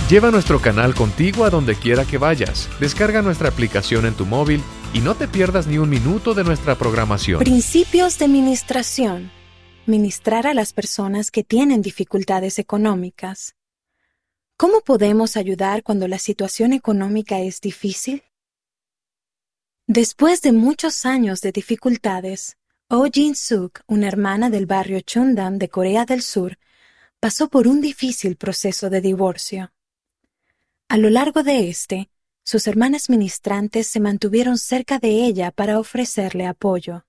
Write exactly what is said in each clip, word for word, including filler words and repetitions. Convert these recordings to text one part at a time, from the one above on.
Lleva nuestro canal contigo a donde quiera que vayas. Descarga nuestra aplicación en tu móvil y no te pierdas ni un minuto de nuestra programación. Principios de ministración. Ministrar a las personas que tienen dificultades económicas. ¿Cómo podemos ayudar cuando la situación económica es difícil? Después de muchos años de dificultades, Oh Jin-suk, una hermana del barrio Chungdam de Corea del Sur, pasó por un difícil proceso de divorcio. A lo largo de este, sus hermanas ministrantes se mantuvieron cerca de ella para ofrecerle apoyo.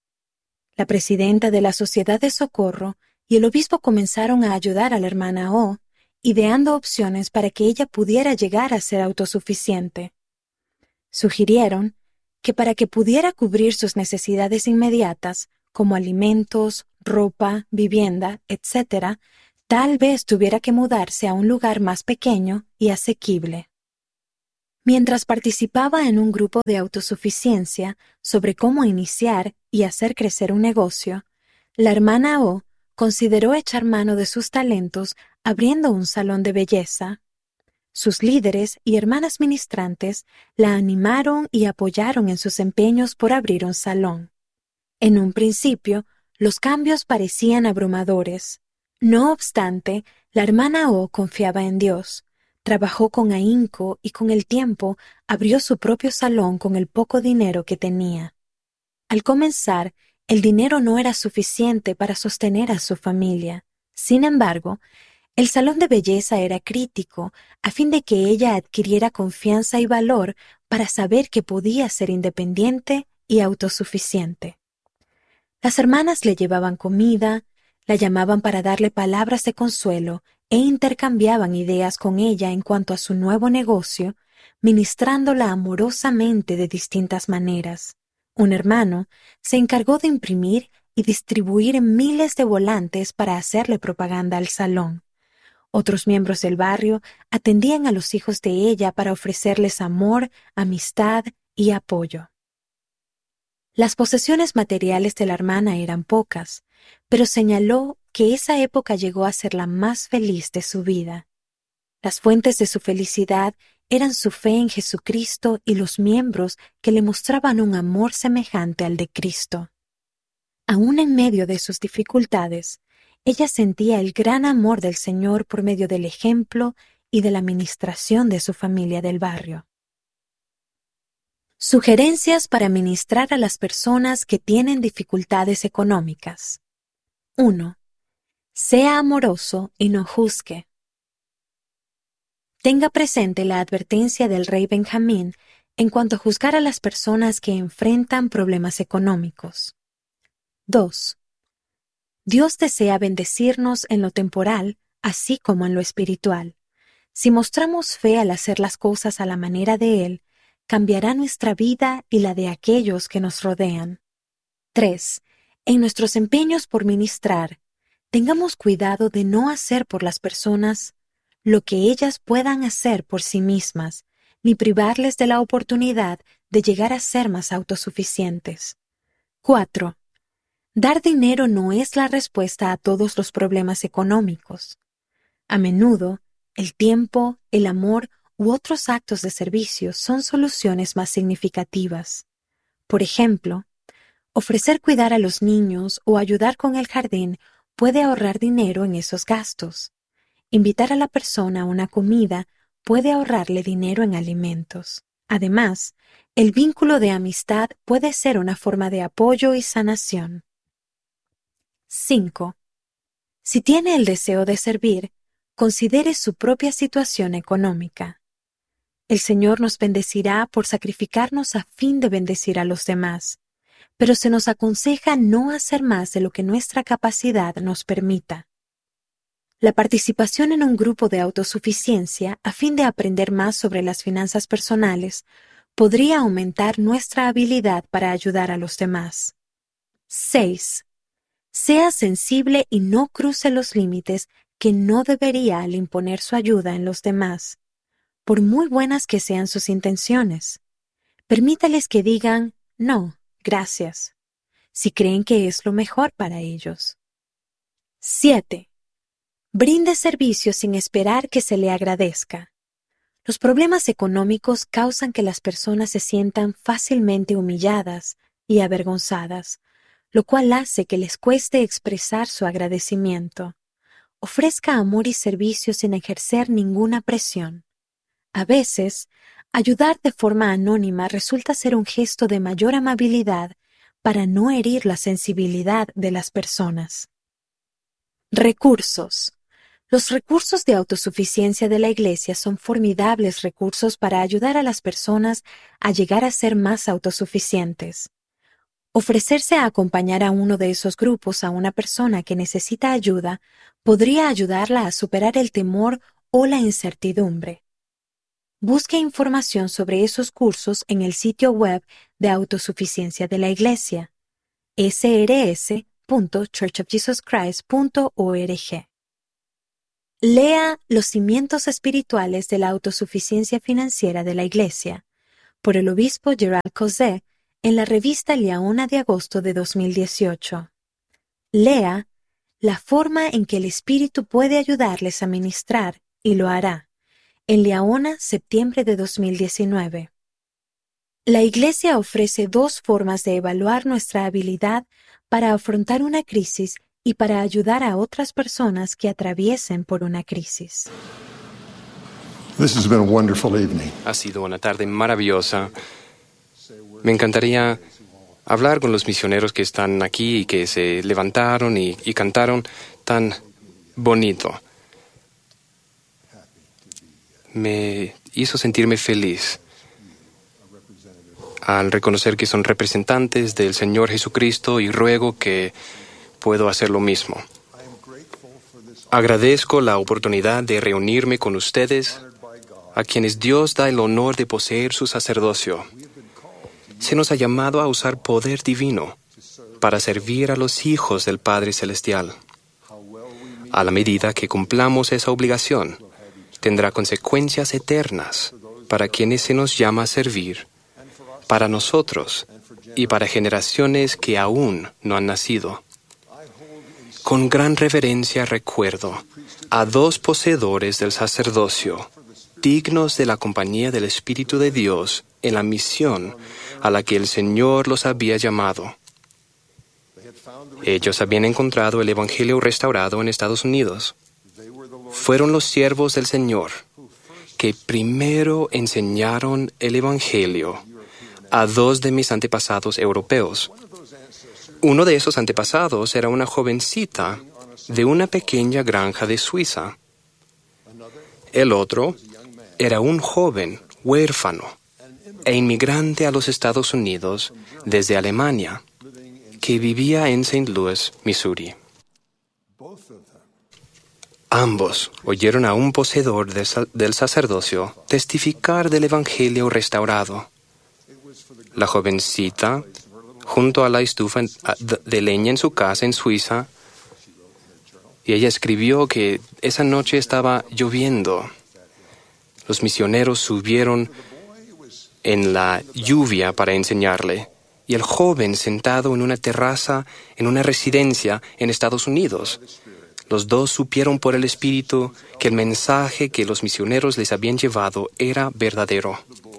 La presidenta de la Sociedad de Socorro y el obispo comenzaron a ayudar a la hermana Oh, ideando opciones para que ella pudiera llegar a ser autosuficiente. Sugirieron que para que pudiera cubrir sus necesidades inmediatas, como alimentos, ropa, vivienda, etcétera, tal vez tuviera que mudarse a un lugar más pequeño y asequible. Mientras participaba en un grupo de autosuficiencia sobre cómo iniciar y hacer crecer un negocio, la hermana O consideró echar mano de sus talentos abriendo un salón de belleza. Sus líderes y hermanas ministrantes la animaron y apoyaron en sus empeños por abrir un salón. En un principio, los cambios parecían abrumadores. No obstante, la hermana O confiaba en Dios. Trabajó con ahínco y con el tiempo abrió su propio salón con el poco dinero que tenía. Al comenzar, el dinero no era suficiente para sostener a su familia. Sin embargo, el salón de belleza era crítico a fin de que ella adquiriera confianza y valor para saber que podía ser independiente y autosuficiente. Las hermanas le llevaban comida, la llamaban para darle palabras de consuelo e intercambiaban ideas con ella en cuanto a su nuevo negocio, ministrándola amorosamente de distintas maneras. Un hermano se encargó de imprimir y distribuir miles de volantes para hacerle propaganda al salón. Otros miembros del barrio atendían a los hijos de ella para ofrecerles amor, amistad y apoyo. Las posesiones materiales de la hermana eran pocas, pero señaló que esa época llegó a ser la más feliz de su vida. Las fuentes de su felicidad eran su fe en Jesucristo y los miembros que le mostraban un amor semejante al de Cristo. Aún en medio de sus dificultades, ella sentía el gran amor del Señor por medio del ejemplo y de la ministración de su familia del barrio. Sugerencias para ministrar a las personas que tienen dificultades económicas. uno. Sea amoroso y no juzgue. Tenga presente la advertencia del rey Benjamín en cuanto a juzgar a las personas que enfrentan problemas económicos. dos. Dios desea bendecirnos en lo temporal, así como en lo espiritual. Si mostramos fe al hacer las cosas a la manera de Él, cambiará nuestra vida y la de aquellos que nos rodean. tres. En nuestros empeños por ministrar, tengamos cuidado de no hacer por las personas lo que ellas puedan hacer por sí mismas, ni privarles de la oportunidad de llegar a ser más autosuficientes. cuatro. Dar dinero no es la respuesta a todos los problemas económicos. A menudo, el tiempo, el amor u otros actos de servicio son soluciones más significativas. Por ejemplo, ofrecer cuidar a los niños o ayudar con el jardín puede ahorrar dinero en esos gastos. Invitar a la persona a una comida puede ahorrarle dinero en alimentos. Además, el vínculo de amistad puede ser una forma de apoyo y sanación. cinco. Si tiene el deseo de servir, considere su propia situación económica. El Señor nos bendecirá por sacrificarnos a fin de bendecir a los demás, pero se nos aconseja no hacer más de lo que nuestra capacidad nos permita. La participación en un grupo de autosuficiencia a fin de aprender más sobre las finanzas personales podría aumentar nuestra habilidad para ayudar a los demás. seis. Sea sensible y no cruce los límites que no debería al imponer su ayuda en los demás, por muy buenas que sean sus intenciones. Permítales que digan, no, gracias, si creen que es lo mejor para ellos. siete. Brinde servicio sin esperar que se le agradezca. Los problemas económicos causan que las personas se sientan fácilmente humilladas y avergonzadas, lo cual hace que les cueste expresar su agradecimiento. Ofrezca amor y servicio sin ejercer ninguna presión. A veces, ayudar de forma anónima resulta ser un gesto de mayor amabilidad para no herir la sensibilidad de las personas. Recursos. Los recursos de autosuficiencia de la Iglesia son formidables recursos para ayudar a las personas a llegar a ser más autosuficientes. Ofrecerse a acompañar a uno de esos grupos a una persona que necesita ayuda podría ayudarla a superar el temor o la incertidumbre. Busque información sobre esos cursos en el sitio web de autosuficiencia de la Iglesia, s r s punto church of jesus christ punto org. Lea Los cimientos espirituales de la autosuficiencia financiera de la Iglesia, por el obispo Gerald Causet, en la revista Liaona de agosto de dos mil dieciocho. Lea La forma en que el Espíritu puede ayudarles a ministrar, y lo hará, en Liaona, septiembre de dos mil diecinueve. La Iglesia ofrece dos formas de evaluar nuestra habilidad para afrontar una crisis y para ayudar a otras personas que atraviesen por una crisis. This has been a wonderful evening. Ha sido una tarde maravillosa. Me encantaría hablar con los misioneros que están aquí y que se levantaron y, y cantaron tan bonito. Me hizo sentirme feliz al reconocer que son representantes del Señor Jesucristo y ruego que puedo hacer lo mismo. Agradezco la oportunidad de reunirme con ustedes, a quienes Dios da el honor de poseer su sacerdocio. Se nos ha llamado a usar poder divino para servir a los hijos del Padre Celestial. A la medida que cumplamos esa obligación, tendrá consecuencias eternas para quienes se nos llama a servir, para nosotros y para generaciones que aún no han nacido. Con gran reverencia recuerdo a dos poseedores del sacerdocio, dignos de la compañía del Espíritu de Dios en la misión a la que el Señor los había llamado. Ellos habían encontrado el Evangelio restaurado en Estados Unidos. Fueron los siervos del Señor que primero enseñaron el Evangelio a dos de mis antepasados europeos. Uno de esos antepasados era una jovencita de una pequeña granja de Suiza. El otro era un joven huérfano e inmigrante a los Estados Unidos desde Alemania, que vivía en Saint Louis, Missouri. Ambos oyeron a un poseedor de sa- del sacerdocio testificar del Evangelio restaurado. La jovencita, junto a la estufa de leña en su casa en Suiza, y ella escribió que esa noche estaba lloviendo. Los misioneros subieron en la lluvia para enseñarle, y el joven sentado en una terraza en una residencia en Estados Unidos. Los dos supieron por el Espíritu que el mensaje que los misioneros les habían llevado era verdadero.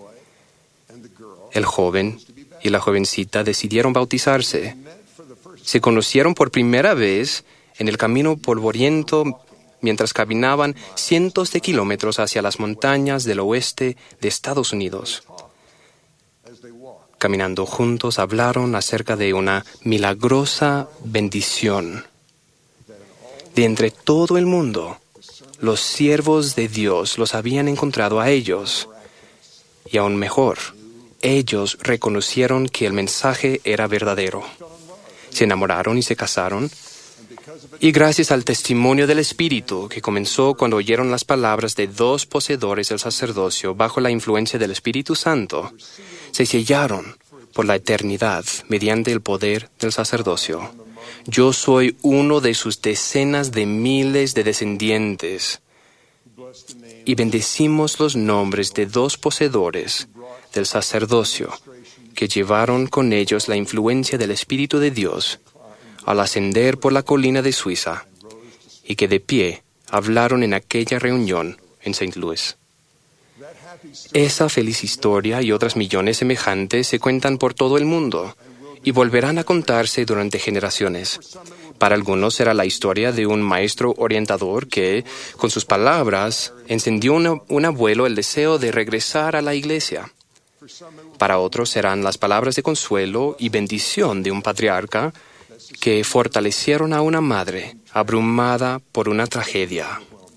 El joven y la jovencita decidieron bautizarse. Se conocieron por primera vez en el camino polvoriento mientras caminaban cientos de kilómetros hacia las montañas del oeste de Estados Unidos. Caminando juntos hablaron acerca de una milagrosa bendición. De entre todo el mundo, los siervos de Dios los habían encontrado a ellos. Y aún mejor, ellos reconocieron que el mensaje era verdadero. Se enamoraron y se casaron. Y gracias al testimonio del Espíritu que comenzó cuando oyeron las palabras de dos poseedores del sacerdocio bajo la influencia del Espíritu Santo, se sellaron por la eternidad mediante el poder del sacerdocio. Yo soy uno de sus decenas de miles de descendientes. Y bendecimos los nombres de dos poseedores del sacerdocio que llevaron con ellos la influencia del Espíritu de Dios al ascender por la colina de Suiza y que de pie hablaron en aquella reunión en Saint Louis. Esa feliz historia y otras millones semejantes se cuentan por todo el mundo y volverán a contarse durante generaciones. Para algunos será la historia de un maestro orientador que, con sus palabras, encendió una, un abuelo el deseo de regresar a la iglesia. Para otros serán las palabras de consuelo y bendición de un patriarca que fortalecieron a una madre abrumada por una tragedia.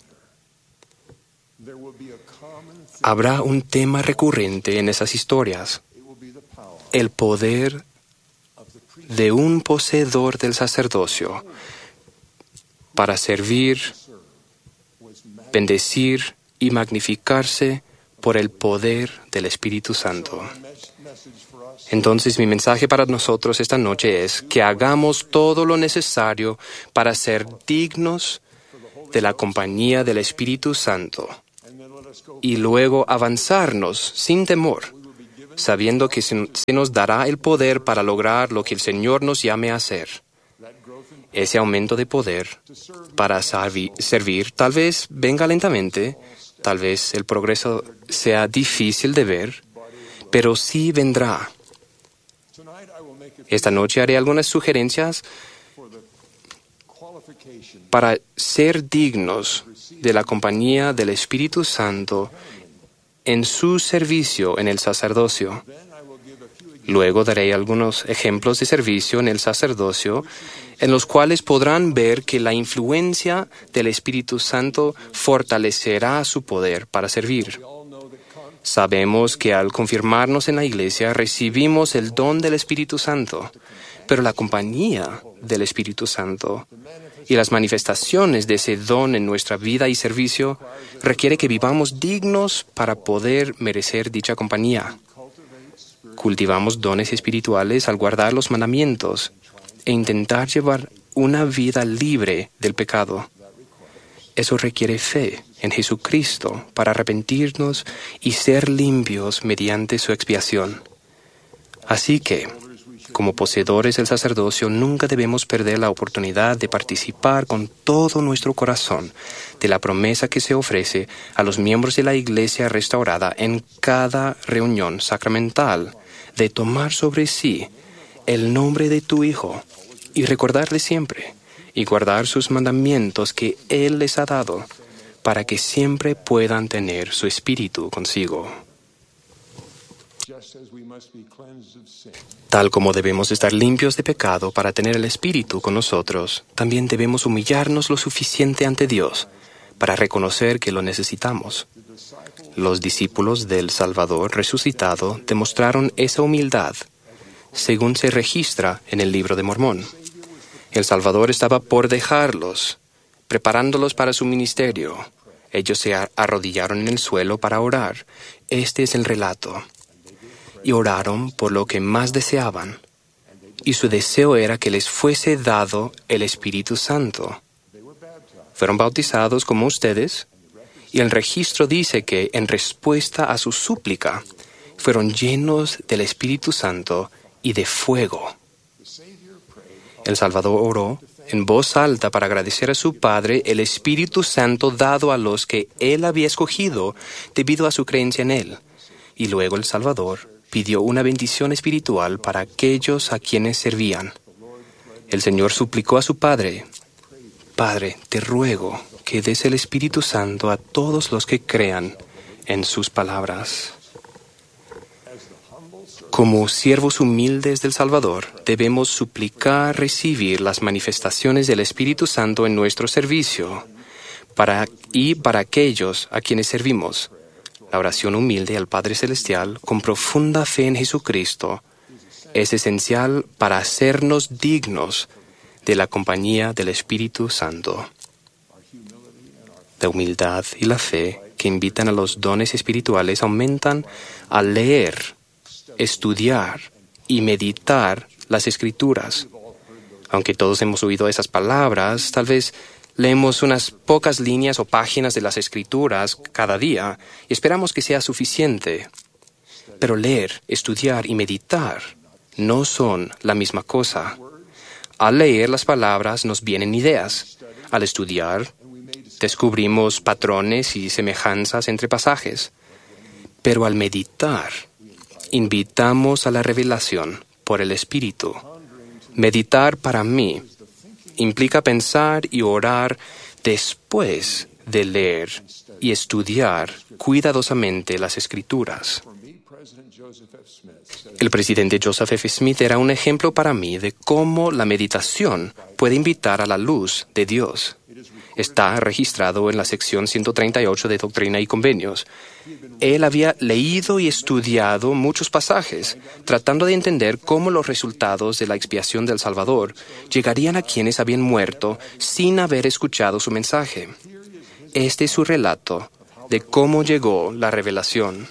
Habrá un tema recurrente en esas historias: el poder de un poseedor del sacerdocio para servir, bendecir y magnificarse por el poder del Espíritu Santo. Entonces, mi mensaje para nosotros esta noche es que hagamos todo lo necesario para ser dignos de la compañía del Espíritu Santo y luego avanzarnos sin temor, sabiendo que se nos dará el poder para lograr lo que el Señor nos llame a hacer. Ese aumento de poder para servir tal vez venga lentamente, tal vez el progreso sea difícil de ver, pero sí vendrá. Esta noche haré algunas sugerencias para ser dignos de la compañía del Espíritu Santo en su servicio en el sacerdocio. Luego daré algunos ejemplos de servicio en el sacerdocio en los cuales podrán ver que la influencia del Espíritu Santo fortalecerá su poder para servir. Sabemos que al confirmarnos en la Iglesia recibimos el don del Espíritu Santo, pero la compañía del Espíritu Santo y las manifestaciones de ese don en nuestra vida y servicio requiere que vivamos dignos para poder merecer dicha compañía. Cultivamos dones espirituales al guardar los mandamientos e intentar llevar una vida libre del pecado. Eso requiere fe en Jesucristo para arrepentirnos y ser limpios mediante su expiación. Así que, como poseedores del sacerdocio, nunca debemos perder la oportunidad de participar con todo nuestro corazón de la promesa que se ofrece a los miembros de la Iglesia restaurada en cada reunión sacramental, de tomar sobre sí el nombre de tu Hijo y recordarle siempre y guardar sus mandamientos que Él les ha dado, para que siempre puedan tener su espíritu consigo. Tal como debemos estar limpios de pecado para tener el Espíritu con nosotros, también debemos humillarnos lo suficiente ante Dios para reconocer que lo necesitamos. Los discípulos del Salvador resucitado demostraron esa humildad, según se registra en el Libro de Mormón. El Salvador estaba por dejarlos, preparándolos para su ministerio. Ellos se arrodillaron en el suelo para orar. Este es el relato. Y oraron por lo que más deseaban. Y su deseo era que les fuese dado el Espíritu Santo. Fueron bautizados como ustedes. Y el registro dice que, en respuesta a su súplica, fueron llenos del Espíritu Santo y de fuego. El Salvador oró en voz alta para agradecer a su Padre el Espíritu Santo dado a los que Él había escogido debido a su creencia en Él. Y luego el Salvador pidió una bendición espiritual para aquellos a quienes servían. El Señor suplicó a su Padre: Padre, te ruego que des el Espíritu Santo a todos los que crean en sus palabras. Como siervos humildes del Salvador, debemos suplicar recibir las manifestaciones del Espíritu Santo en nuestro servicio para, y para aquellos a quienes servimos. La oración humilde al Padre Celestial, con profunda fe en Jesucristo, es esencial para hacernos dignos de la compañía del Espíritu Santo. La humildad y la fe que invitan a los dones espirituales aumentan al leer, estudiar y meditar las Escrituras. Aunque todos hemos oído esas palabras, tal vez leemos unas pocas líneas o páginas de las Escrituras cada día y esperamos que sea suficiente. Pero leer, estudiar y meditar no son la misma cosa. Al leer las palabras nos vienen ideas. Al estudiar, descubrimos patrones y semejanzas entre pasajes. Pero al meditar, invitamos a la revelación por el Espíritu. Meditar para mí implica pensar y orar después de leer y estudiar cuidadosamente las Escrituras. El presidente Joseph F. Smith era un ejemplo para mí de cómo la meditación puede invitar a la luz de Dios. Está registrado en la sección ciento treinta y ocho de Doctrina y Convenios. Él había leído y estudiado muchos pasajes, tratando de entender cómo los resultados de la expiación del Salvador llegarían a quienes habían muerto sin haber escuchado su mensaje. Este es su relato de cómo llegó la revelación.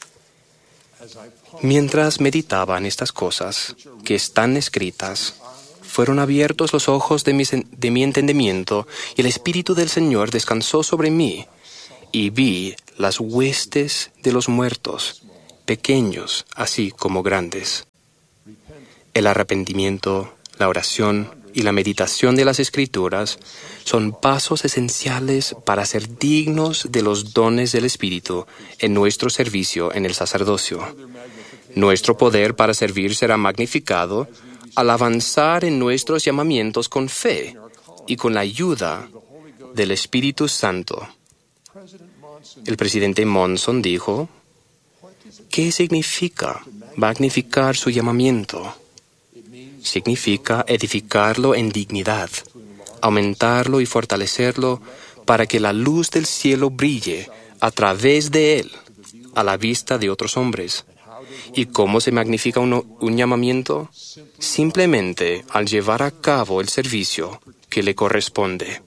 Mientras meditaba en estas cosas que están escritas, fueron abiertos los ojos de mi, de mi entendimiento y el Espíritu del Señor descansó sobre mí y vi las huestes de los muertos, pequeños así como grandes. El arrepentimiento, la oración y la meditación de las Escrituras son pasos esenciales para ser dignos de los dones del Espíritu en nuestro servicio en el sacerdocio. Nuestro poder para servir será magnificado al avanzar en nuestros llamamientos con fe y con la ayuda del Espíritu Santo. El presidente Monson dijo, ¿qué significa magnificar su llamamiento? Significa edificarlo en dignidad, aumentarlo y fortalecerlo para que la luz del cielo brille a través de él a la vista de otros hombres. ¿Y cómo se magnifica uno, un llamamiento? Simplemente al llevar a cabo el servicio que le corresponde.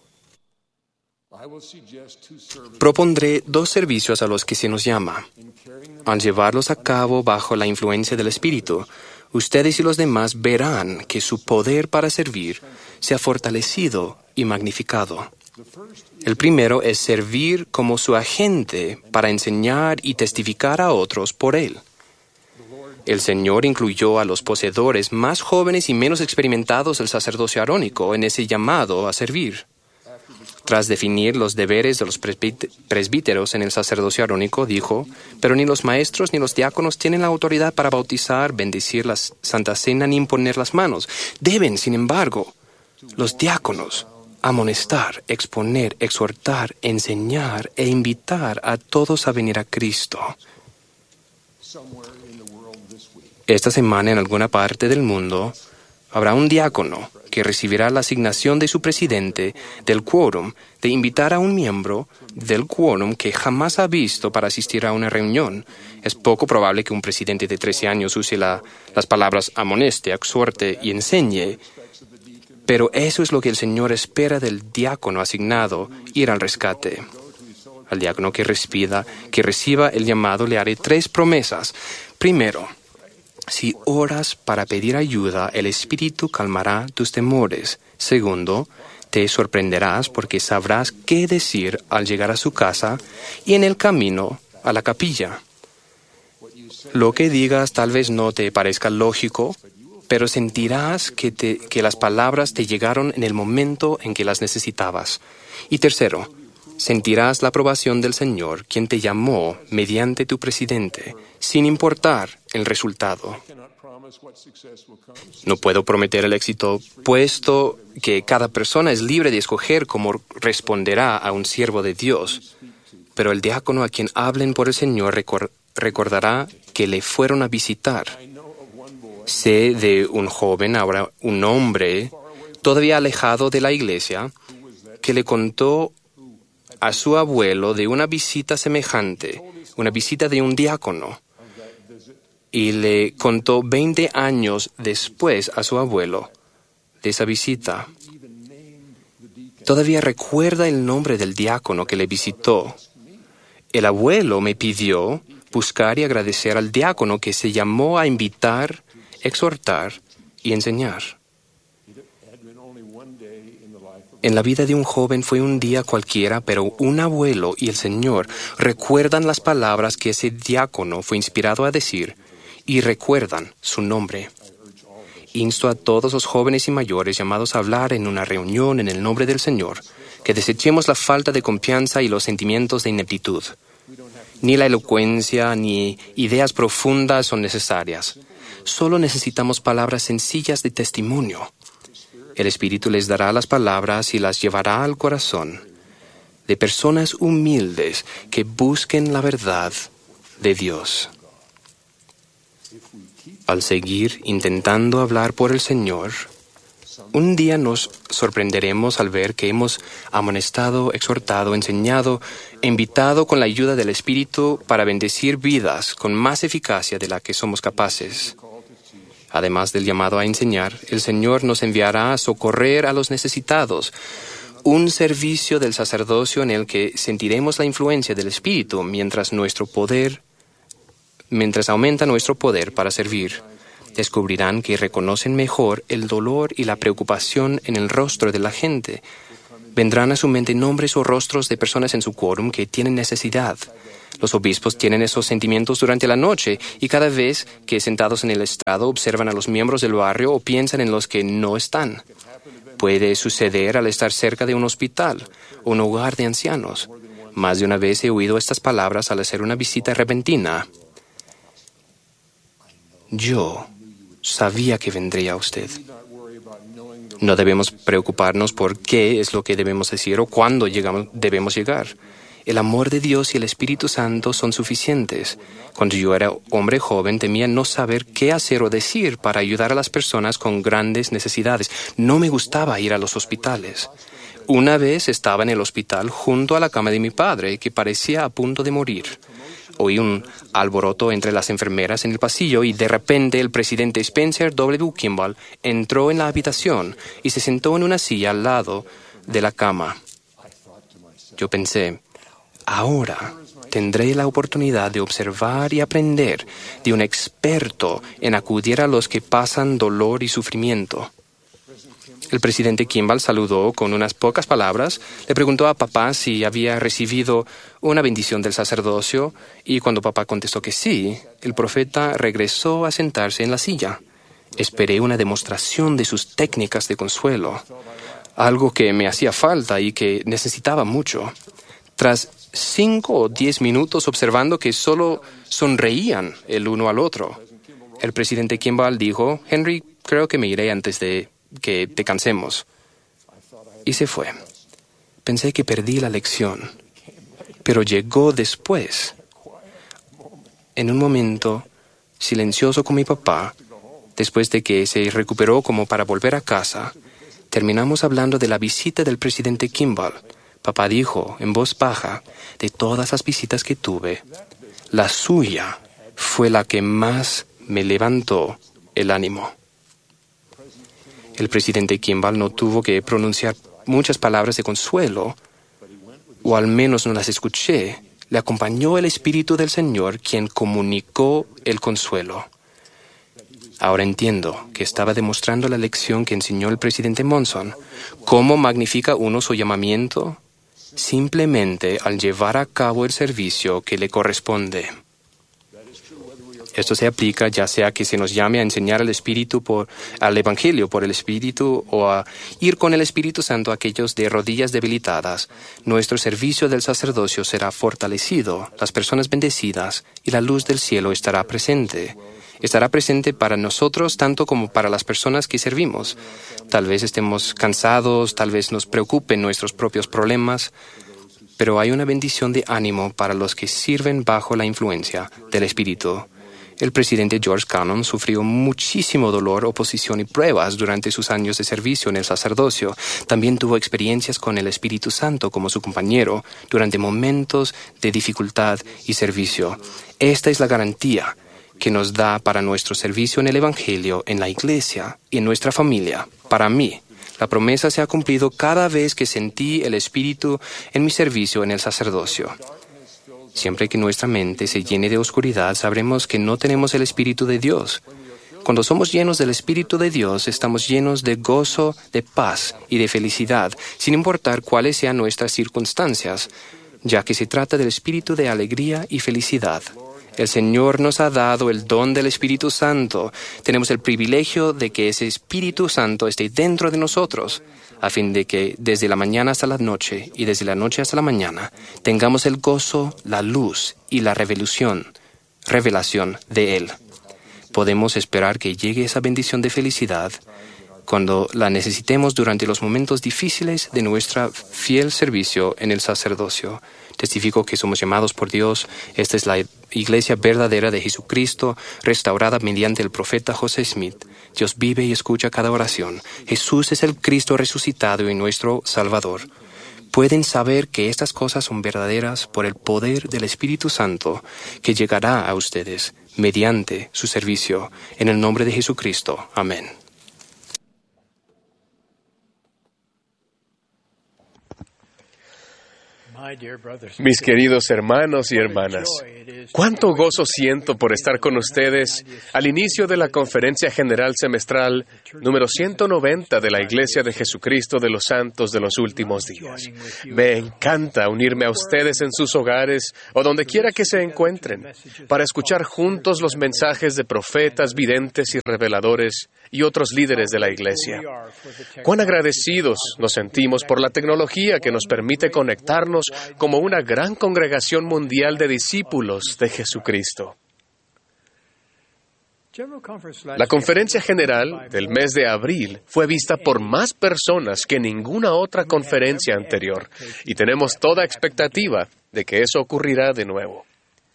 Propondré dos servicios a los que se nos llama. Al llevarlos a cabo bajo la influencia del Espíritu, ustedes y los demás verán que su poder para servir se ha fortalecido y magnificado. El primero es servir como su agente para enseñar y testificar a otros por él. El Señor incluyó a los poseedores más jóvenes y menos experimentados del sacerdocio arónico en ese llamado a servir. Tras definir los deberes de los presbíteros en el sacerdocio arónico, dijo, pero ni los maestros ni los diáconos tienen la autoridad para bautizar, bendecir la Santa Cena ni imponer las manos. Deben, sin embargo, los diáconos amonestar, exponer, exhortar, enseñar e invitar a todos a venir a Cristo. Esta semana, en alguna parte del mundo, habrá un diácono que recibirá la asignación de su presidente del quórum de invitar a un miembro del quórum que jamás ha visto para asistir a una reunión. Es poco probable que un presidente de trece años use la, las palabras amoneste, exhorte y enseñe, pero eso es lo que el Señor espera del diácono asignado, ir al rescate. Al diácono que reciba, que reciba el llamado le haré tres promesas. Primero, si oras para pedir ayuda, el Espíritu calmará tus temores. Segundo, te sorprenderás porque sabrás qué decir al llegar a su casa y en el camino a la capilla. Lo que digas tal vez no te parezca lógico, pero sentirás que, te, que las palabras te llegaron en el momento en que las necesitabas. Y tercero, sentirás la aprobación del Señor, quien te llamó mediante tu presidente, sin importar el resultado. No puedo prometer el éxito, puesto que cada persona es libre de escoger cómo responderá a un siervo de Dios. Pero el diácono a quien hablen por el Señor recor- recordará que le fueron a visitar. Sé de un joven, ahora un hombre, todavía alejado de la iglesia, que le contó a su abuelo de una visita semejante, una visita de un diácono, y le contó veinte años después a su abuelo de esa visita. Todavía recuerda el nombre del diácono que le visitó. El abuelo me pidió buscar y agradecer al diácono que se llamó a invitar, exhortar y enseñar. En la vida de un joven fue un día cualquiera, pero un abuelo y el Señor recuerdan las palabras que ese diácono fue inspirado a decir y recuerdan su nombre. Insto a todos los jóvenes y mayores llamados a hablar en una reunión en el nombre del Señor, que desechemos la falta de confianza y los sentimientos de ineptitud. Ni la elocuencia ni ideas profundas son necesarias. Solo necesitamos palabras sencillas de testimonio. El Espíritu les dará las palabras y las llevará al corazón de personas humildes que busquen la verdad de Dios. Al seguir intentando hablar por el Señor, un día nos sorprenderemos al ver que hemos amonestado, exhortado, enseñado e invitado con la ayuda del Espíritu para bendecir vidas con más eficacia de la que somos capaces. Además del llamado a enseñar, el Señor nos enviará a socorrer a los necesitados, un servicio del sacerdocio en el que sentiremos la influencia del Espíritu mientras nuestro poder, mientras aumenta nuestro poder para servir. Descubrirán que reconocen mejor el dolor y la preocupación en el rostro de la gente. Vendrán a su mente nombres o rostros de personas en su quórum que tienen necesidad. Los obispos tienen esos sentimientos durante la noche y cada vez que sentados en el estrado observan a los miembros del barrio o piensan en los que no están. Puede suceder al estar cerca de un hospital o un hogar de ancianos. Más de una vez he oído estas palabras al hacer una visita repentina. Yo sabía que vendría a usted. No debemos preocuparnos por qué es lo que debemos decir o cuándo llegamos, debemos llegar. El amor de Dios y el Espíritu Santo son suficientes. Cuando yo era hombre joven, temía no saber qué hacer o decir para ayudar a las personas con grandes necesidades. No me gustaba ir a los hospitales. Una vez estaba en el hospital junto a la cama de mi padre, que parecía a punto de morir. Oí un alboroto entre las enfermeras en el pasillo y de repente el presidente Spencer W. Kimball entró en la habitación y se sentó en una silla al lado de la cama. Yo pensé, ahora tendré la oportunidad de observar y aprender de un experto en acudir a los que pasan dolor y sufrimiento. El presidente Kimball saludó con unas pocas palabras, le preguntó a papá si había recibido una bendición del sacerdocio y cuando papá contestó que sí, el profeta regresó a sentarse en la silla. Esperé una demostración de sus técnicas de consuelo, algo que me hacía falta y que necesitaba mucho. Tras cinco o diez minutos observando que solo sonreían el uno al otro, el presidente Kimball dijo, Henry, creo que me iré antes de que te cansemos. Y se fue. Pensé que perdí la lección, pero llegó después. En un momento silencioso con mi papá, después de que se recuperó como para volver a casa, terminamos hablando de la visita del presidente Kimball. Papá dijo, en voz baja, de todas las visitas que tuve, la suya fue la que más me levantó el ánimo. El presidente Kimball no tuvo que pronunciar muchas palabras de consuelo, o al menos no las escuché. Le acompañó el Espíritu del Señor, quien comunicó el consuelo. Ahora entiendo que estaba demostrando la lección que enseñó el presidente Monson. ¿Cómo magnifica uno su llamamiento? Simplemente al llevar a cabo el servicio que le corresponde. Esto se aplica ya sea que se nos llame a enseñar el Espíritu por, al Evangelio por el Espíritu o a ir con el Espíritu Santo a aquellos de rodillas debilitadas. Nuestro servicio del sacerdocio será fortalecido, las personas bendecidas y la luz del cielo estará presente. Estará presente para nosotros tanto como para las personas que servimos. Tal vez estemos cansados, tal vez nos preocupen nuestros propios problemas, pero hay una bendición de ánimo para los que sirven bajo la influencia del Espíritu. El presidente George Cannon sufrió muchísimo dolor, oposición y pruebas durante sus años de servicio en el sacerdocio. También tuvo experiencias con el Espíritu Santo como su compañero durante momentos de dificultad y servicio. Esta es la garantía que nos da para nuestro servicio en el Evangelio, en la Iglesia y en nuestra familia. Para mí, la promesa se ha cumplido cada vez que sentí el Espíritu en mi servicio en el sacerdocio. Siempre que nuestra mente se llene de oscuridad, sabremos que no tenemos el Espíritu de Dios. Cuando somos llenos del Espíritu de Dios, estamos llenos de gozo, de paz y de felicidad, sin importar cuáles sean nuestras circunstancias, ya que se trata del espíritu de alegría y felicidad. El Señor nos ha dado el don del Espíritu Santo. Tenemos el privilegio de que ese Espíritu Santo esté dentro de nosotros. a fin de que desde la mañana hasta la noche y desde la noche hasta la mañana tengamos el gozo, la luz y la revelación, revelación de Él. Podemos esperar que llegue esa bendición de felicidad cuando la necesitemos durante los momentos difíciles de nuestro fiel servicio en el sacerdocio. Testifico que somos llamados por Dios. Esta es la iglesia verdadera de Jesucristo, restaurada mediante el profeta José Smith. Dios vive y escucha cada oración. Jesús es el Cristo resucitado y nuestro Salvador. Pueden saber que estas cosas son verdaderas por el poder del Espíritu Santo que llegará a ustedes mediante su servicio. En el nombre de Jesucristo. Amén. Mis queridos hermanos y hermanas, cuánto gozo siento por estar con ustedes al inicio de la Conferencia General Semestral número ciento noventa de la Iglesia de Jesucristo de los Santos de los Últimos Días. Me encanta unirme a ustedes en sus hogares o donde quiera que se encuentren para escuchar juntos los mensajes de profetas, videntes y reveladores y otros líderes de la Iglesia. Cuán agradecidos nos sentimos por la tecnología que nos permite conectarnos como una gran congregación mundial de discípulos de Jesucristo. La conferencia general del mes de abril fue vista por más personas que ninguna otra conferencia anterior, y tenemos toda expectativa de que eso ocurrirá de nuevo.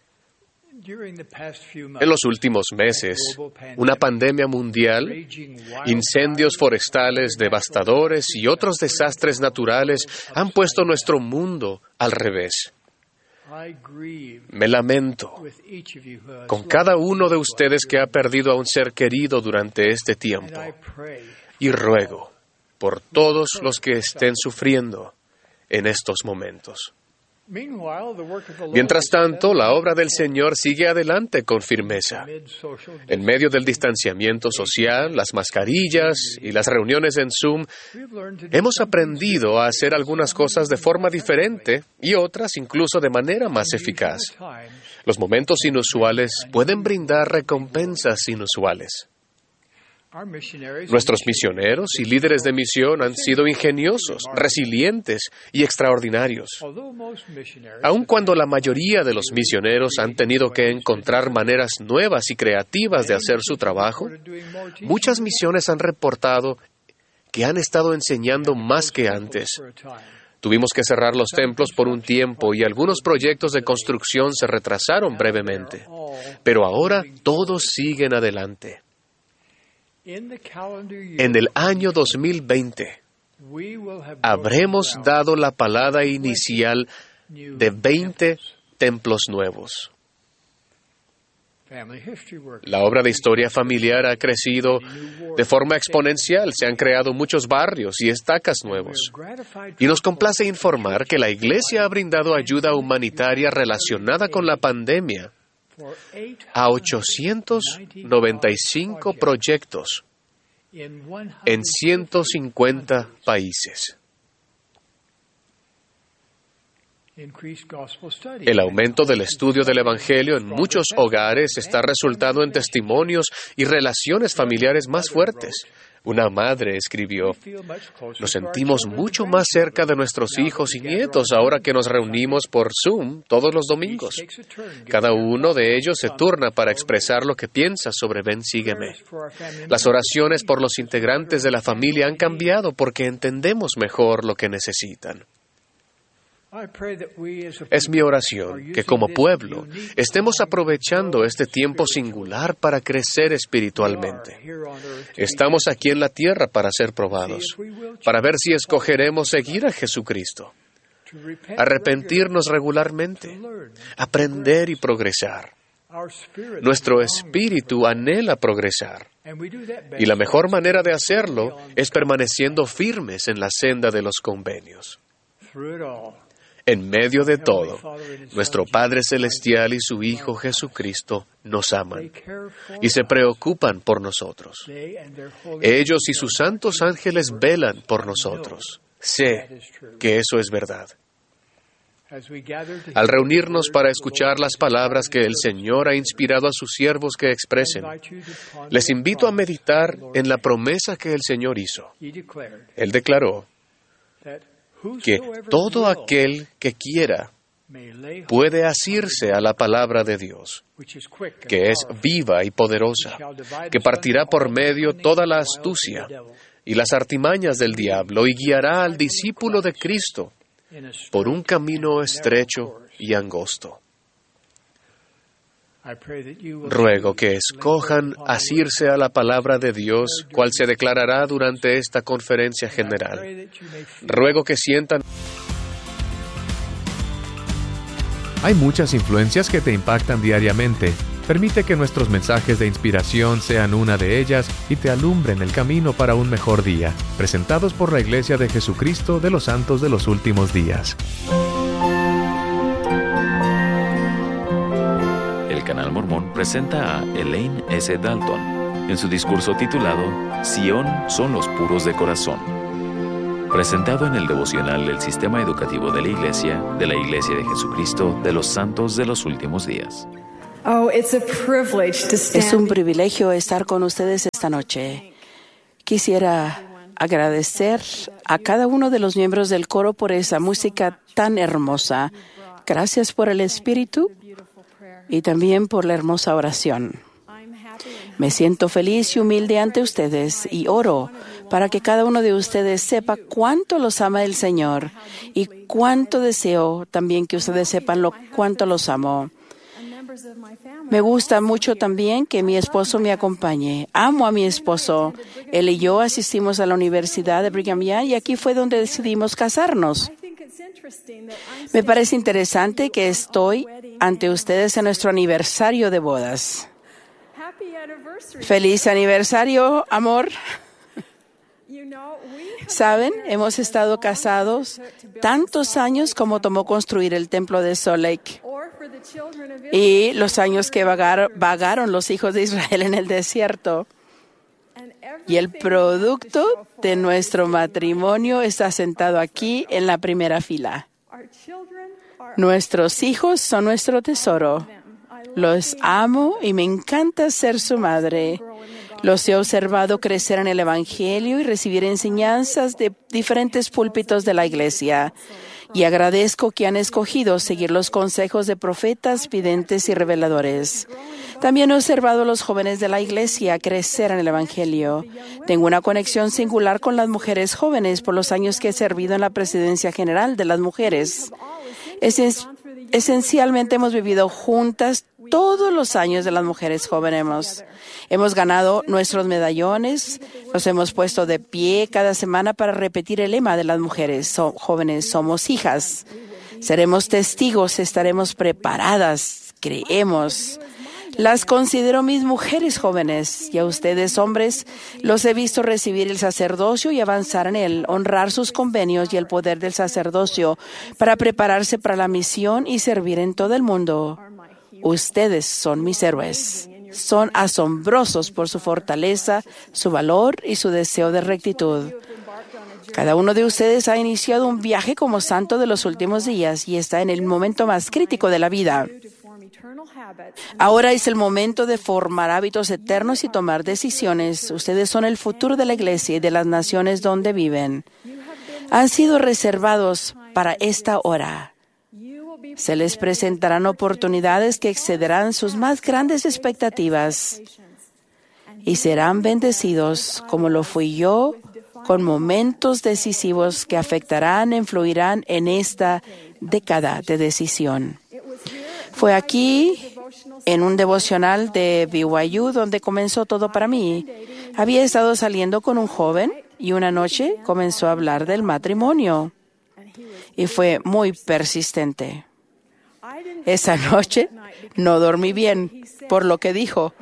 En los últimos meses, una pandemia mundial, incendios forestales devastadores y otros desastres naturales han puesto nuestro mundo al revés. Me lamento con cada uno de ustedes que ha perdido a un ser querido durante este tiempo y ruego por todos los que estén sufriendo en estos momentos. Mientras tanto, la obra del Señor sigue adelante con firmeza. En medio del distanciamiento social, las mascarillas y las reuniones en Zoom, hemos aprendido a hacer algunas cosas de forma diferente y otras incluso de manera más eficaz. Los momentos inusuales pueden brindar recompensas inusuales. Nuestros misioneros y líderes de misión han sido ingeniosos, resilientes y extraordinarios. Aun cuando la mayoría de los misioneros han tenido que encontrar maneras nuevas y creativas de hacer su trabajo, muchas misiones han reportado que han estado enseñando más que antes. Tuvimos que cerrar los templos por un tiempo y algunos proyectos de construcción se retrasaron brevemente, pero ahora todos siguen adelante. En el año dos mil veinte, habremos dado la palada inicial de veinte templos nuevos. La obra de historia familiar ha crecido de forma exponencial. Se han creado muchos barrios y estacas nuevos. Y nos complace informar que la Iglesia ha brindado ayuda humanitaria relacionada con la pandemia a ochocientos noventa y cinco proyectos en ciento cincuenta países. El aumento del estudio del Evangelio en muchos hogares está resultando en testimonios y relaciones familiares más fuertes. Una madre escribió: "Nos sentimos mucho más cerca de nuestros hijos y nietos ahora que nos reunimos por Zoom todos los domingos. Cada uno de ellos se turna para expresar lo que piensa sobre Ven, sígueme. Las oraciones por los integrantes de la familia han cambiado porque entendemos mejor lo que necesitan. Es mi oración que como pueblo estemos aprovechando este tiempo singular para crecer espiritualmente. Estamos aquí en la tierra para ser probados, para ver si escogeremos seguir a Jesucristo, arrepentirnos regularmente, aprender y progresar. Nuestro espíritu anhela progresar, y la mejor manera de hacerlo es permaneciendo firmes en la senda de los convenios. En medio de todo, nuestro Padre Celestial y su Hijo Jesucristo nos aman y se preocupan por nosotros. Ellos y sus santos ángeles velan por nosotros. Sé que eso es verdad. Al reunirnos para escuchar las palabras que el Señor ha inspirado a sus siervos que expresen, les invito a meditar en la promesa que el Señor hizo. Él declaró: que todo aquel que quiera puede asirse a la palabra de Dios, que es viva y poderosa, que partirá por medio toda la astucia y las artimañas del diablo y guiará al discípulo de Cristo por un camino estrecho y angosto. Ruego que escojan asirse a la palabra de Dios, cual se declarará durante esta conferencia general. Ruego que sientan... Hay muchas influencias que te impactan diariamente. Permite que nuestros mensajes de inspiración sean una de ellas y te alumbren el camino para un mejor día. Presentados por la Iglesia de Jesucristo de los Santos de los Últimos Días. El Canal Mormón presenta a Elaine S. Dalton en su discurso titulado Sión son los puros de corazón, presentado en el devocional del Sistema Educativo de la Iglesia de la Iglesia de Jesucristo de los Santos de los Últimos Días. Es un privilegio estar con ustedes esta noche. Quisiera agradecer a cada uno de los miembros del coro por esa música tan hermosa. Gracias por el Espíritu y también por la hermosa oración. Me siento feliz y humilde ante ustedes y oro para que cada uno de ustedes sepa cuánto los ama el Señor y cuánto deseo también que ustedes sepan lo cuánto los amo. Me gusta mucho también que mi esposo me acompañe. Amo a mi esposo. Él y yo asistimos a la Universidad de Brigham Young y aquí fue donde decidimos casarnos. Me parece interesante que estoy ante ustedes en nuestro aniversario de bodas. ¡Feliz aniversario, amor! Saben, hemos estado casados tantos años como tomó construir el templo de Salt Lake y los años que vagar, vagaron los hijos de Israel en el desierto. Y el producto de nuestro matrimonio está sentado aquí en la primera fila. Nuestros hijos son nuestro tesoro. Los amo y me encanta ser su madre. Los he observado crecer en el Evangelio y recibir enseñanzas de diferentes púlpitos de la Iglesia. Y agradezco que han escogido seguir los consejos de profetas, videntes y reveladores. También he observado a los jóvenes de la Iglesia crecer en el Evangelio. Tengo una conexión singular con las mujeres jóvenes por los años que he servido en la Presidencia General de las Mujeres. Esen- esencialmente hemos vivido juntas todos los años de las mujeres jóvenes. Hemos, hemos ganado nuestros medallones, nos hemos puesto de pie cada semana para repetir el lema de las mujeres so, jóvenes, somos hijas. Seremos testigos, estaremos preparadas, creemos. Las considero mis mujeres jóvenes y a ustedes, hombres, los he visto recibir el sacerdocio y avanzar en él, honrar sus convenios y el poder del sacerdocio para prepararse para la misión y servir en todo el mundo. Ustedes son mis héroes. Son asombrosos por su fortaleza, su valor y su deseo de rectitud. Cada uno de ustedes ha iniciado un viaje como santo de los últimos días y está en el momento más crítico de la vida. Ahora es el momento de formar hábitos eternos y tomar decisiones. Ustedes son el futuro de la Iglesia y de las naciones donde viven. Han sido reservados para esta hora. Se les presentarán oportunidades que excederán sus más grandes expectativas y serán bendecidos como lo fui yo con momentos decisivos que afectarán e influirán en esta década de decisión. Fue aquí, en un devocional de B Y U, donde comenzó todo para mí. Había estado saliendo con un joven y una noche comenzó a hablar del matrimonio y fue muy persistente. Esa noche no dormí bien por lo que dijo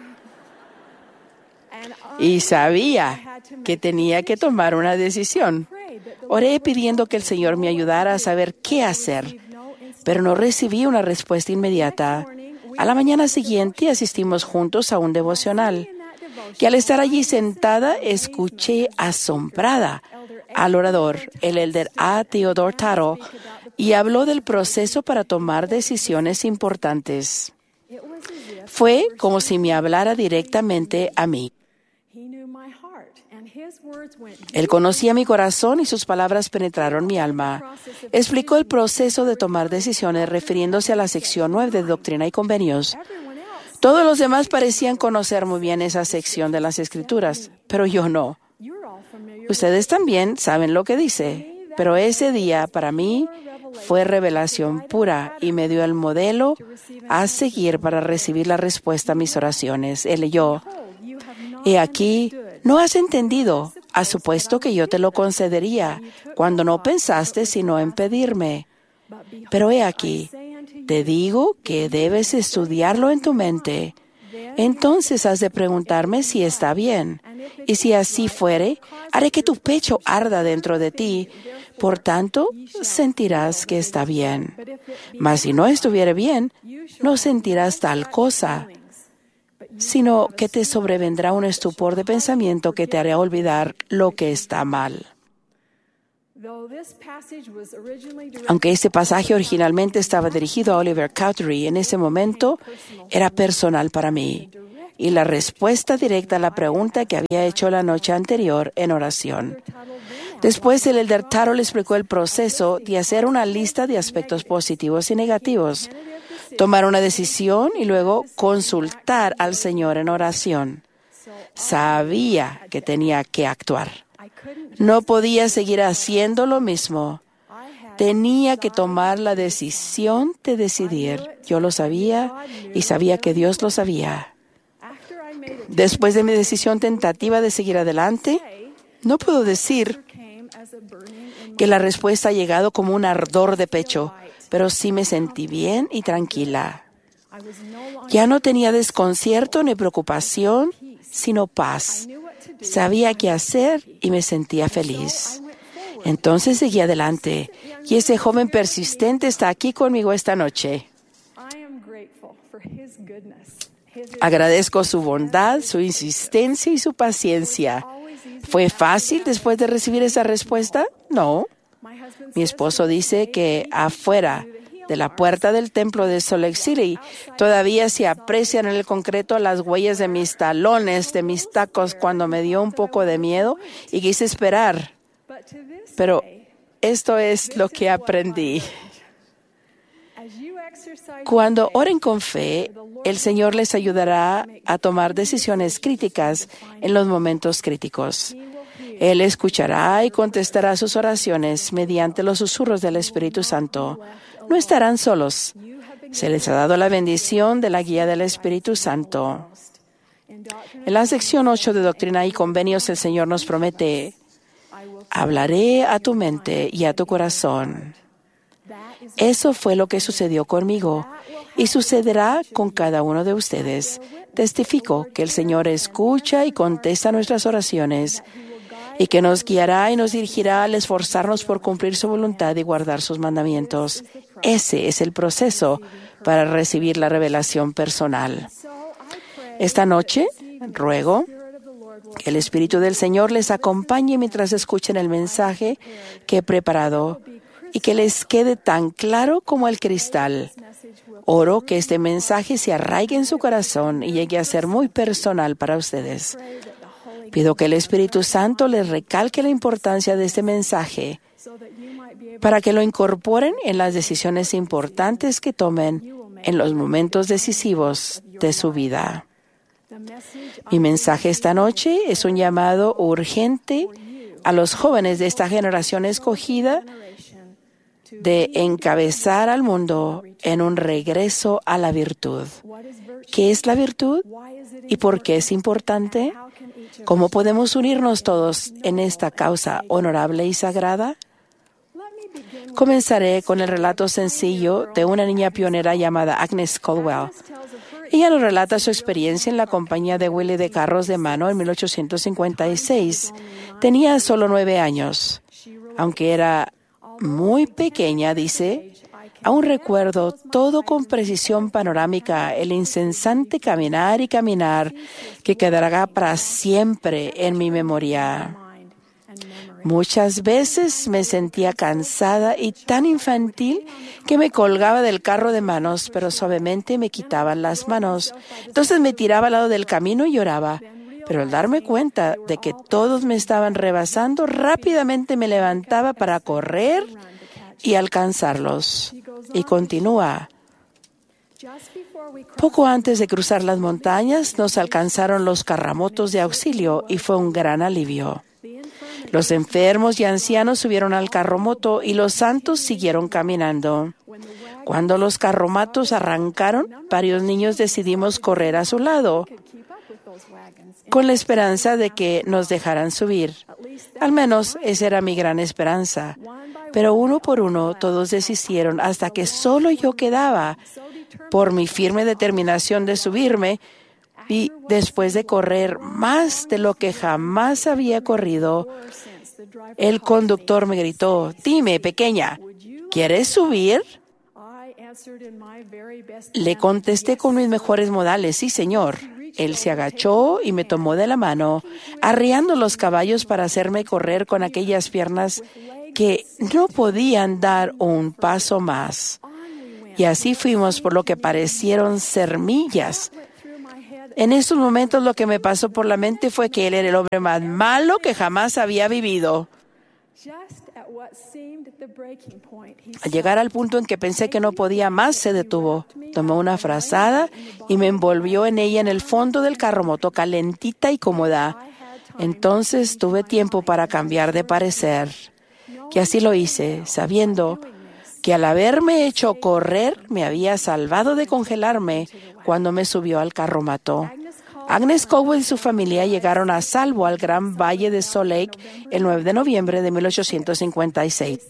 y sabía que tenía que tomar una decisión. Oré pidiendo que el Señor me ayudara a saber qué hacer, pero no recibí una respuesta inmediata. A la mañana siguiente asistimos juntos a un devocional, que al estar allí sentada escuché asombrada al orador, el elder A. Theodore Taro, y habló del proceso para tomar decisiones importantes. Fue como si me hablara directamente a mí. Él conocía mi corazón y sus palabras penetraron mi alma. Explicó el proceso de tomar decisiones refiriéndose a la sección nueve de Doctrina y Convenios. Todos los demás parecían conocer muy bien esa sección de las Escrituras, pero yo no. Ustedes también saben lo que dice, pero ese día para mí fue revelación pura y me dio el modelo a seguir para recibir la respuesta a mis oraciones. Él leyó, he aquí, no has entendido, has supuesto que yo te lo concedería cuando no pensaste sino en pedirme. Pero he aquí, te digo que debes estudiarlo en tu mente. Entonces has de preguntarme si está bien. Y si así fuere, haré que tu pecho arda dentro de ti. Por tanto, sentirás que está bien. Mas si no estuviere bien, no sentirás tal cosa, sino que te sobrevendrá un estupor de pensamiento que te hará olvidar lo que está mal. Aunque este pasaje originalmente estaba dirigido a Oliver Cowdery, en ese momento era personal para mí y la respuesta directa a la pregunta que había hecho la noche anterior en oración. Después, el elder Tuttle explicó el proceso de hacer una lista de aspectos positivos y negativos, tomar una decisión y luego consultar al Señor en oración. Sabía que tenía que actuar. No podía seguir haciendo lo mismo. Tenía que tomar la decisión de decidir. Yo lo sabía y sabía que Dios lo sabía. Después de mi decisión tentativa de seguir adelante, no puedo decir que la respuesta ha llegado como un ardor de pecho, pero sí me sentí bien y tranquila. Ya no tenía desconcierto ni preocupación, sino paz. Sabía qué hacer y me sentía feliz. Entonces seguí adelante, y ese joven persistente está aquí conmigo esta noche. Agradezco su bondad, su insistencia y su paciencia. ¿Fue fácil después de recibir esa respuesta? No. Mi esposo dice que afuera de la puerta del templo de Salt Lake City todavía se aprecian en el concreto las huellas de mis talones, de mis tacos, cuando me dio un poco de miedo y quise esperar. Pero esto es lo que aprendí. Cuando oren con fe, el Señor les ayudará a tomar decisiones críticas en los momentos críticos. Él escuchará y contestará sus oraciones mediante los susurros del Espíritu Santo. No estarán solos. Se les ha dado la bendición de la guía del Espíritu Santo. En la sección ocho de Doctrina y Convenios, el Señor nos promete, hablaré a tu mente y a tu corazón. Eso fue lo que sucedió conmigo y sucederá con cada uno de ustedes. Testifico que el Señor escucha y contesta nuestras oraciones y que nos guiará y nos dirigirá al esforzarnos por cumplir su voluntad y guardar sus mandamientos. Ese es el proceso para recibir la revelación personal. Esta noche, ruego que el Espíritu del Señor les acompañe mientras escuchen el mensaje que he preparado y que les quede tan claro como el cristal. Oro que este mensaje se arraigue en su corazón y llegue a ser muy personal para ustedes. Pido que el Espíritu Santo les recalque la importancia de este mensaje para que lo incorporen en las decisiones importantes que tomen en los momentos decisivos de su vida. Mi mensaje esta noche es un llamado urgente a los jóvenes de esta generación escogida de encabezar al mundo en un regreso a la virtud. ¿Qué es la virtud y por qué es importante? ¿Cómo podemos unirnos todos en esta causa honorable y sagrada? Comenzaré con el relato sencillo de una niña pionera llamada Agnes Caldwell. Ella nos relata su experiencia en la compañía de Willie de carros de mano en mil ochocientos cincuenta y seis. Tenía solo nueve años. Aunque era muy pequeña, dice, aún recuerdo todo con precisión panorámica el incesante caminar y caminar que quedará para siempre en mi memoria. Muchas veces me sentía cansada y tan infantil que me colgaba del carro de manos, pero suavemente me quitaban las manos. Entonces me tiraba al lado del camino y lloraba. Pero al darme cuenta de que todos me estaban rebasando, rápidamente me levantaba para correr y alcanzarlos. Y continúa. Poco antes de cruzar las montañas, nos alcanzaron los carromatos de auxilio y fue un gran alivio. Los enfermos y ancianos subieron al carromato y los santos siguieron caminando. Cuando los carromatos arrancaron, varios niños decidimos correr a su lado, con la esperanza de que nos dejaran subir. Al menos esa era mi gran esperanza. Pero uno por uno todos desistieron hasta que solo yo quedaba. Por mi firme determinación de subirme, y después de correr más de lo que jamás había corrido, el conductor me gritó: «Dime, pequeña, ¿quieres subir?». Le contesté con mis mejores modales: «Sí, señor». Él se agachó y me tomó de la mano, arriando los caballos para hacerme correr con aquellas piernas que no podían dar un paso más. Y así fuimos por lo que parecieron ser millas. En estos momentos lo que me pasó por la mente fue que él era el hombre más malo que jamás había vivido. Al llegar al punto en que pensé que no podía más, se detuvo. Tomó una frazada y me envolvió en ella en el fondo del carromato, calentita y cómoda. Entonces tuve tiempo para cambiar de parecer. Y así lo hice, sabiendo que al haberme hecho correr, me había salvado de congelarme cuando me subió al carromato. Agnes Cowell y su familia llegaron a salvo al Gran Valle de Salt Lake el nueve de noviembre de mil ochocientos cincuenta y seis.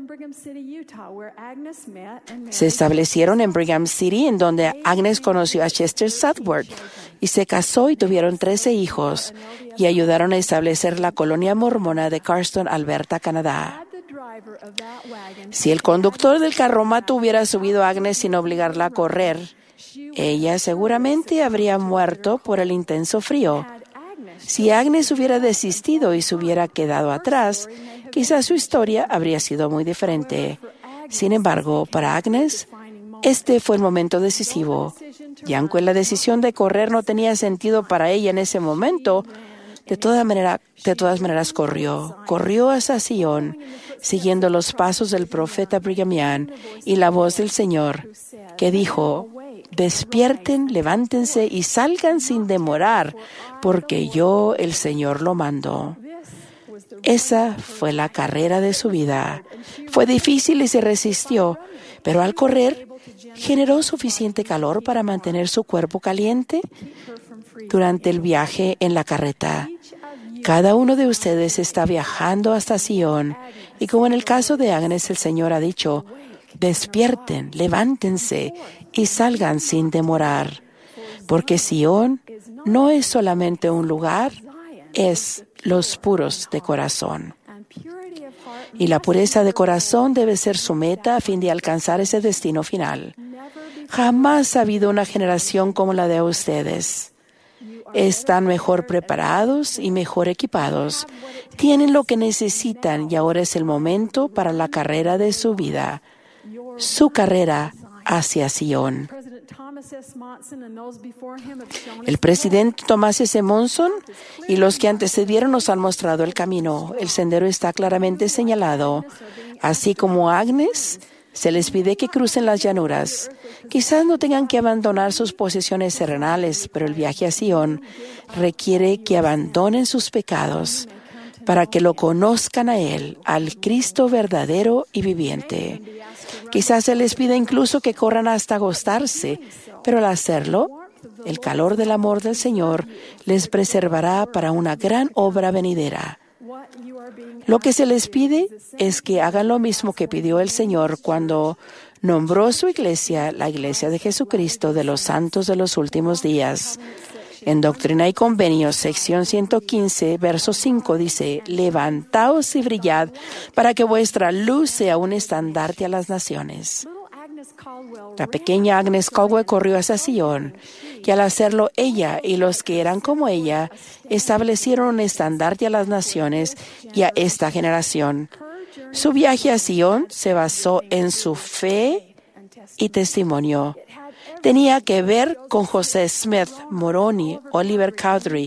Se establecieron en Brigham City, en donde Agnes conoció a Chester Southworth y se casó y tuvieron trece hijos y ayudaron a establecer la colonia mormona de Cardston, Alberta, Canadá. Si el conductor del carromato hubiera subido a Agnes sin obligarla a correr, ella seguramente habría muerto por el intenso frío. Si Agnes hubiera desistido y se hubiera quedado atrás, quizás su historia habría sido muy diferente. Sin embargo, para Agnes, este fue el momento decisivo. Y aunque la decisión de correr no tenía sentido para ella en ese momento, de todas maneras, de todas maneras corrió. Corrió hacia Sion, siguiendo los pasos del profeta Brigham Young y la voz del Señor, que dijo: «Despierten, levántense y salgan sin demorar, porque yo, el Señor, lo mando». Esa fue la carrera de su vida. Fue difícil y se resistió, pero al correr, generó suficiente calor para mantener su cuerpo caliente durante el viaje en la carreta. Cada uno de ustedes está viajando hasta Sion, y como en el caso de Agnes, el Señor ha dicho: «Despierten, levántense y salgan sin demorar», porque Sion no es solamente un lugar, es los puros de corazón. Y la pureza de corazón debe ser su meta a fin de alcanzar ese destino final. Jamás ha habido una generación como la de ustedes. Están mejor preparados y mejor equipados. Tienen lo que necesitan y ahora es el momento para la carrera de su vida. Su carrera hacia Sion. El presidente Thomas S. Monson y los que antecedieron nos han mostrado el camino. El sendero está claramente señalado. Así como a Agnes, se les pide que crucen las llanuras. Quizás no tengan que abandonar sus posesiones terrenales, pero el viaje a Sion requiere que abandonen sus pecados para que lo conozcan a Él, al Cristo verdadero y viviente. Quizás se les pida incluso que corran hasta agostarse, pero al hacerlo, el calor del amor del Señor les preservará para una gran obra venidera. Lo que se les pide es que hagan lo mismo que pidió el Señor cuando nombró su iglesia, la Iglesia de Jesucristo de los Santos de los Últimos Días. En Doctrina y Convenios, sección ciento quince, verso cinco, dice: «Levantaos y brillad, para que vuestra luz sea un estandarte a las naciones». La pequeña Agnes Caldwell corrió hacia Sion, y al hacerlo ella y los que eran como ella establecieron un estandarte a las naciones y a esta generación. Su viaje a Sion se basó en su fe y testimonio. Tenía que ver con José Smith, Moroni, Oliver Cowdery,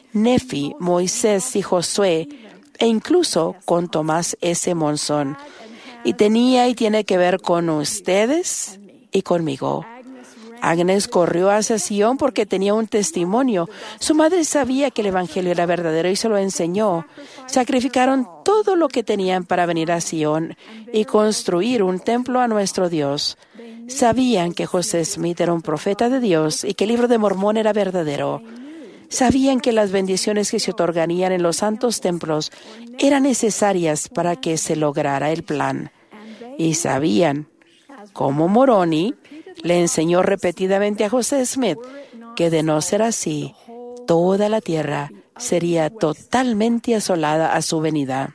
Nefi, Moisés y Josué, e incluso con Tomás S. Monson. Y tenía y tiene que ver con ustedes y conmigo. Agnes corrió hacia Sion porque tenía un testimonio. Su madre sabía que el Evangelio era verdadero y se lo enseñó. Sacrificaron todo lo que tenían para venir a Sion y construir un templo a nuestro Dios. Sabían que José Smith era un profeta de Dios y que el libro de Mormón era verdadero. Sabían que las bendiciones que se otorgarían en los santos templos eran necesarias para que se lograra el plan. Y sabían, como Moroni le enseñó repetidamente a José Smith, que de no ser así, toda la tierra sería totalmente asolada a su venida.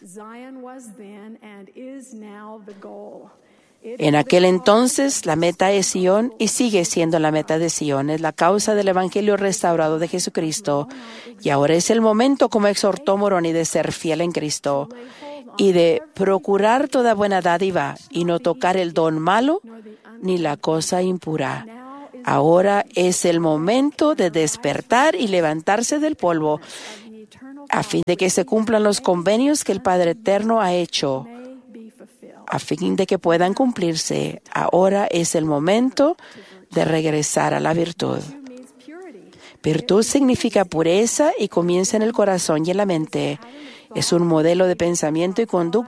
En aquel entonces, la meta es Sion y sigue siendo la meta de Sion. Es la causa del Evangelio restaurado de Jesucristo. Y ahora es el momento, como exhortó Moroni, de ser fiel en Cristo y de procurar toda buena dádiva y no tocar el don malo ni la cosa impura. Ahora es el momento de despertar y levantarse del polvo a fin de que se cumplan los convenios que el Padre Eterno ha hecho. A fin de que puedan cumplirse, ahora es el momento de regresar a la virtud. Virtud significa pureza y comienza en el corazón y en la mente. Es un modelo de pensamiento y conducta